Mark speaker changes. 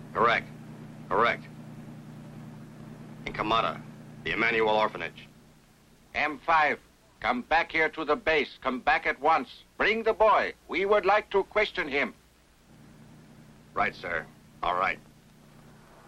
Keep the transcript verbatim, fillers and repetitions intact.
Speaker 1: Correct. Correct. In Kamada, the Emmanuel Orphanage.
Speaker 2: M five, come back here to the base. Come back at once. Bring the boy. We would like to question him.
Speaker 1: Right, sir. All right.